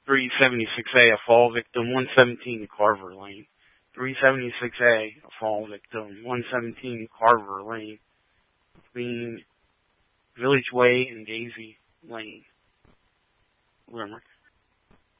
376A, a fall victim, 117 Carver Lane. 376A, a fall victim, 117 Carver Lane, between Village Way and Daisy Lane, Limerick.